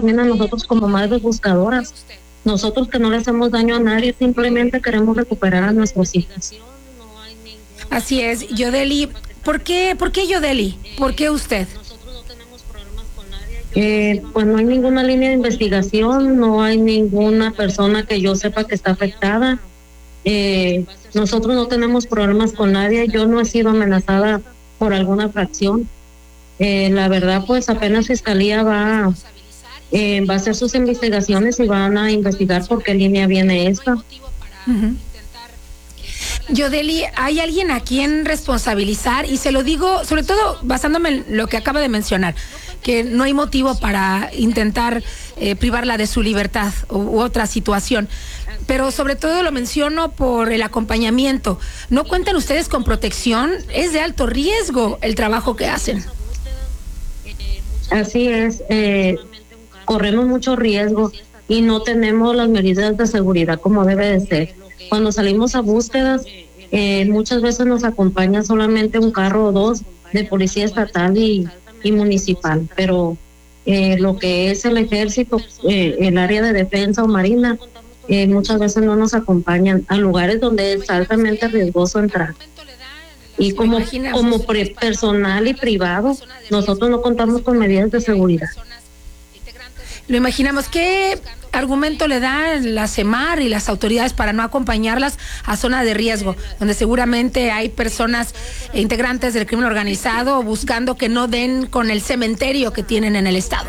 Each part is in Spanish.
también a nosotros como madres buscadoras. Nosotros que no le hacemos daño a nadie, simplemente queremos recuperar a nuestros hijos. Así es, Yodeli. ¿Por qué Yodeli? ¿Por qué usted? Pues no hay ninguna línea de investigación, no hay ninguna persona que yo sepa que está afectada. Nosotros no tenemos problemas con nadie, yo no he sido amenazada por alguna fracción. La verdad, pues apenas Fiscalía va a hacer sus investigaciones y van a investigar por qué línea viene esta. Uh-huh. Yodeli, ¿hay alguien a quien responsabilizar? Y se lo digo, sobre todo basándome en lo que acaba de mencionar, que no hay motivo para intentar privarla de su libertad u otra situación. Pero sobre todo lo menciono por el acompañamiento. ¿No cuentan ustedes con protección? Es de alto riesgo el trabajo que hacen. Así es, corremos mucho riesgo y no tenemos las medidas de seguridad como debe de ser. Cuando salimos a búsquedas, muchas veces nos acompaña solamente un carro o dos de policía estatal y municipal, pero lo que es el ejército, el área de defensa o marina, muchas veces no nos acompañan a lugares donde es altamente riesgoso entrar. Y como personal y privado, nosotros no contamos con medidas de seguridad. Lo imaginamos. ¿Qué argumento le dan la CEMAR y las autoridades para no acompañarlas a zona de riesgo, donde seguramente hay personas integrantes del crimen organizado buscando que no den con el cementerio que tienen en el estado?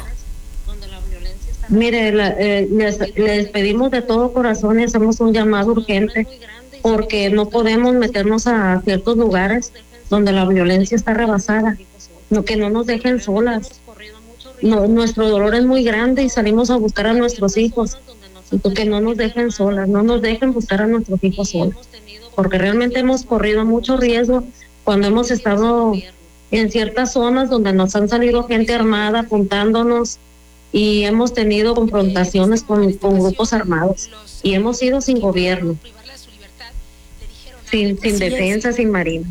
Mire, les pedimos de todo corazón y hacemos un llamado urgente, porque no podemos meternos a ciertos lugares donde la violencia está rebasada, que no nos dejen solas. No, nuestro dolor es muy grande y salimos a buscar a nuestros hijos, que no nos dejen solas, no nos dejen buscar a nuestros hijos solos, porque realmente hemos corrido mucho riesgo cuando hemos estado en ciertas zonas donde nos han salido gente armada apuntándonos y hemos tenido confrontaciones con grupos armados y hemos ido sin gobierno, sin defensa, sin marina.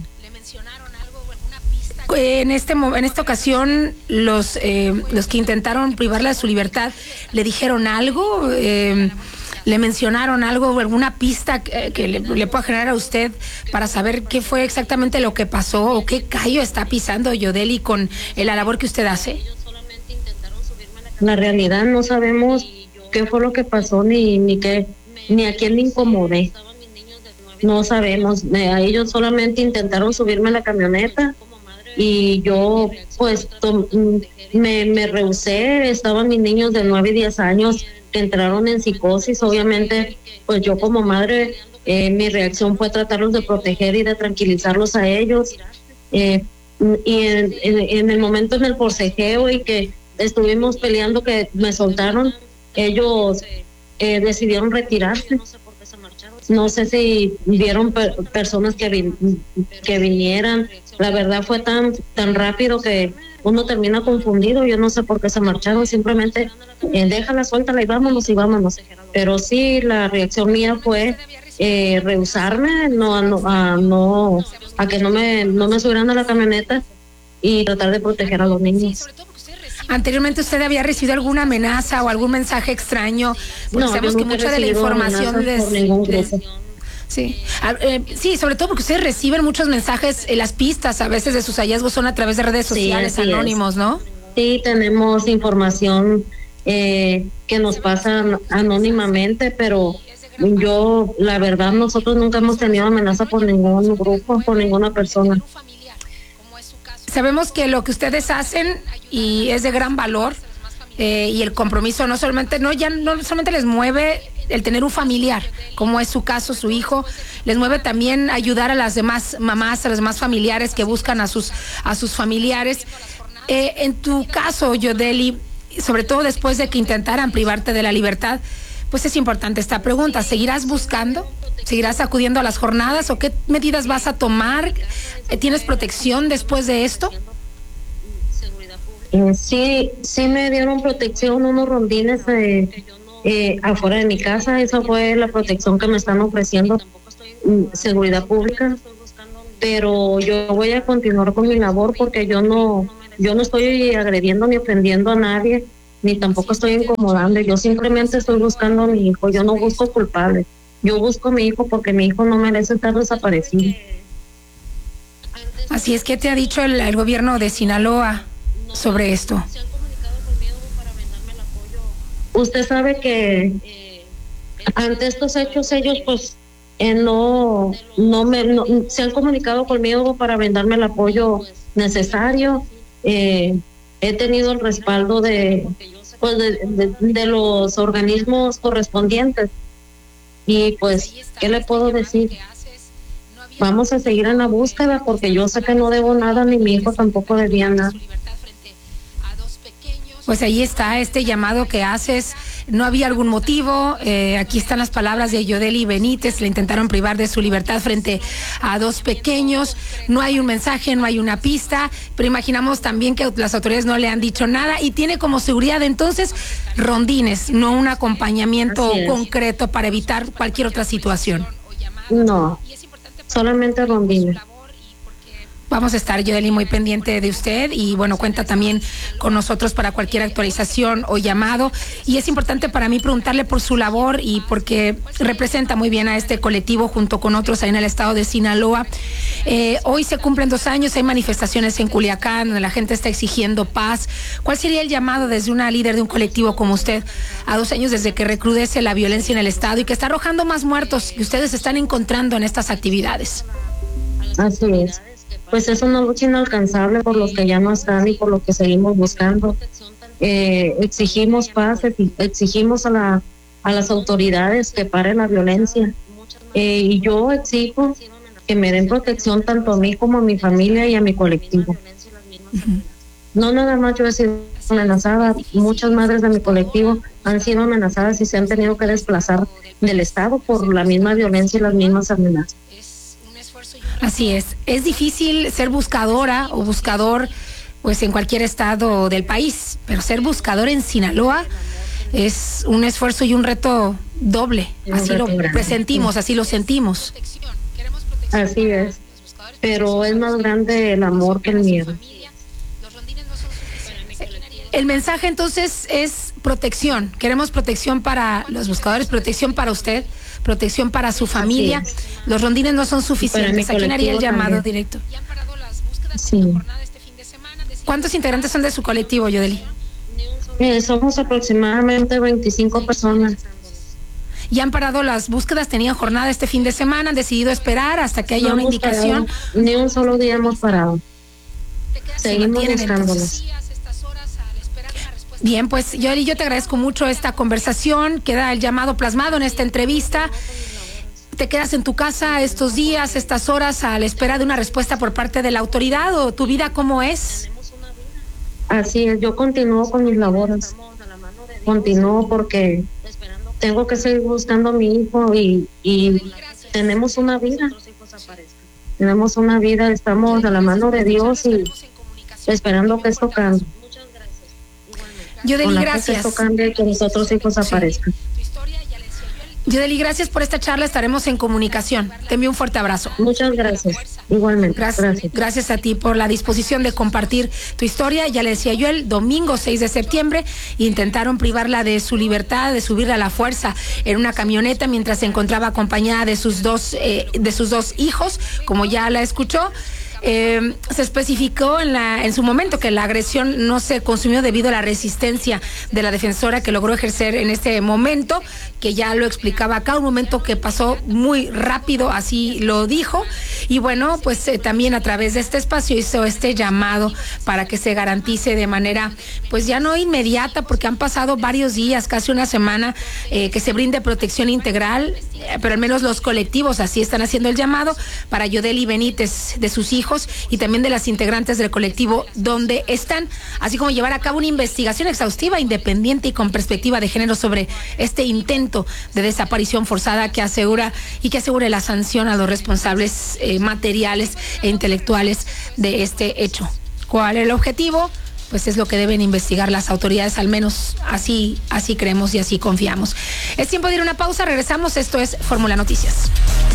En esta ocasión, los que intentaron privarla de su libertad, ¿le dijeron algo? ¿Le mencionaron algo, alguna pista que le pueda generar a usted para saber qué fue exactamente lo que pasó o qué callo está pisando Yodeli con la labor que usted hace? La realidad no sabemos qué fue lo que pasó ni a quién le incomodé. No sabemos. A ellos solamente intentaron subirme a la camioneta y yo pues me rehusé. Estaban mis niños de 9 y 10 años que entraron en psicosis. Obviamente pues yo como madre mi reacción fue tratarlos de proteger y de tranquilizarlos a ellos, y en el momento en el forcejeo y que estuvimos peleando, que me soltaron, ellos decidieron retirarse. No sé si vieron personas que vinieran. La verdad fue tan rápido que uno termina confundido. Yo no sé por qué se marcharon, simplemente déjala, suéltala y vámonos. Pero sí, la reacción mía fue rehusarme a que no me subieran a la camioneta y tratar de proteger a los niños. ¿Anteriormente usted había recibido alguna amenaza o algún mensaje extraño? Porque no, sabemos que mucha de la información sí, sobre todo porque ustedes reciben muchos mensajes, las pistas a veces de sus hallazgos son a través de redes sociales, anónimos, ¿no? Sí, tenemos información que nos pasan anónimamente, pero yo, la verdad, nosotros nunca hemos tenido amenaza por ningún grupo, por ninguna persona. Sabemos que lo que ustedes hacen y es de gran valor, y el compromiso no solamente les mueve el tener un familiar, como es su caso, su hijo, les mueve también ayudar a las demás mamás, a los demás familiares que buscan a sus familiares. En tu caso, Yodeli, sobre todo después de que intentaran privarte de la libertad, pues es importante esta pregunta: ¿seguirás buscando? ¿Seguirás acudiendo a las jornadas o qué medidas vas a tomar? ¿Tienes protección después de esto? Sí me dieron protección, unos rondines afuera de mi casa. Esa fue la protección que me están ofreciendo, seguridad pública. Pero yo voy a continuar con mi labor porque yo no estoy agrediendo ni ofendiendo a nadie. ni tampoco estoy incomodando. Yo simplemente estoy buscando a mi hijo. Yo no busco culpables. Yo busco a mi hijo porque mi hijo no merece estar desaparecido. Así es. ¿Qué te ha dicho el gobierno de Sinaloa sobre esto? Usted sabe que ante estos hechos ellos pues se han comunicado conmigo para brindarme el apoyo necesario. He tenido el respaldo de los organismos correspondientes y pues, ¿qué le puedo decir? Vamos a seguir en la búsqueda porque yo sé que no debo nada, ni mi hijo tampoco debía nada. Pues ahí está este llamado que haces. No había algún motivo. Aquí están las palabras de Yodeli Benítez. Le intentaron privar de su libertad frente a dos pequeños. No hay un mensaje, no hay una pista, pero imaginamos también que las autoridades no le han dicho nada y tiene como seguridad entonces rondines, no un acompañamiento concreto para evitar cualquier otra situación. No, solamente rondines. Vamos a estar, Yodeli, muy pendiente de usted y bueno, cuenta también con nosotros para cualquier actualización o llamado. Y es importante para mí preguntarle por su labor y porque representa muy bien a este colectivo junto con otros ahí en el estado de Sinaloa. Hoy se cumplen 2 años, hay manifestaciones en Culiacán donde la gente está exigiendo paz. ¿Cuál sería el llamado desde una líder de un colectivo como usted a 2 años desde que recrudece la violencia en el estado y que está arrojando más muertos que ustedes están encontrando en estas actividades? Así es. Pues es una lucha inalcanzable por los que ya no están y por lo que seguimos buscando. Exigimos paz, exigimos a las autoridades que paren la violencia. Y yo exijo que me den protección tanto a mí como a mi familia y a mi colectivo. No nada más yo he sido amenazada, muchas madres de mi colectivo han sido amenazadas y se han tenido que desplazar del estado por la misma violencia y las mismas amenazas. Así es difícil ser buscadora o buscador pues en cualquier estado del país, pero ser buscador en Sinaloa es un esfuerzo y un reto doble, así lo presentimos, así lo sentimos. Así es, pero es más grande el amor que el miedo. El mensaje entonces es protección, queremos protección para los buscadores, protección para usted, protección para su familia. Los rondines no son suficientes. ¿A quién haría el llamado directo? Sí. ¿Cuántos integrantes son de su colectivo, Yodeli? Somos aproximadamente 25 personas. ¿Y han parado las búsquedas? ¿Tenían jornada este fin de semana? ¿Han decidido esperar hasta que haya una indicación? Ni un solo día hemos parado. Seguimos buscándolos. Bien, pues Yodeli, yo te agradezco mucho esta conversación. Queda el llamado plasmado en esta entrevista. ¿Te quedas en tu casa estos días, estas horas, a la espera de una respuesta por parte de la autoridad o tu vida cómo es? Así es, yo continúo con mis labores. Continúo porque tengo que seguir buscando a mi hijo y tenemos una vida. Tenemos una vida, estamos de la mano de Dios y esperando que esto cambie. Yodeli, gracias. Que esto cambie y que los otros hijos aparezcan. Yodeli, gracias por esta charla, estaremos en comunicación. Te envío un fuerte abrazo. Muchas gracias, igualmente. Gracias a ti por la disposición de compartir tu historia. Ya le decía yo, el domingo 6 de septiembre intentaron privarla de su libertad, de subirla a la fuerza en una camioneta mientras se encontraba acompañada de sus dos hijos, como ya la escuchó. Se especificó en su momento que la agresión no se consumió debido a la resistencia de la defensora que logró ejercer en este momento, que ya lo explicaba acá, un momento que pasó muy rápido, así lo dijo. Y bueno, pues también a través de este espacio hizo este llamado para que se garantice de manera, pues ya no inmediata, porque han pasado varios días, casi una semana, que se brinde protección integral, pero al menos los colectivos así están haciendo el llamado para Yodeli Benítez, de sus hijos y también de las integrantes del colectivo donde están, así como llevar a cabo una investigación exhaustiva, independiente y con perspectiva de género sobre este intento de desaparición forzada que asegure la sanción a los responsables materiales e intelectuales de este hecho. ¿Cuál es el objetivo? Pues es lo que deben investigar las autoridades, al menos así creemos y así confiamos. Es tiempo de ir a una pausa, regresamos, esto es Fórmula Noticias.